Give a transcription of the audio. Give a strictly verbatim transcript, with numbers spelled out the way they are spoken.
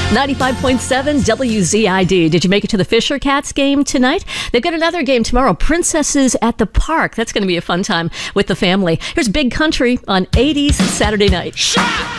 ninety-five point seven W Z I D. Did you make it to the Fisher Cats game tonight? They've got another game tomorrow, Princesses at the Park. That's going to be a fun time with the family. Here's Big Country on eighties Saturday night. Shot!